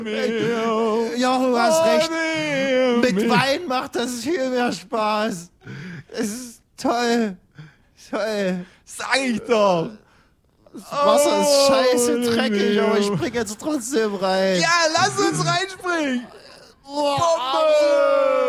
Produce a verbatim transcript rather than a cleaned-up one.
Ja, du hast recht. Mit Wein macht das viel mehr Spaß. Es ist toll. Toll. Sag ich doch. Das Wasser ist scheiße Oh, dreckig, Leo. aber ich spring jetzt trotzdem rein. Ja, lass uns reinspringen. Boah, Bombe!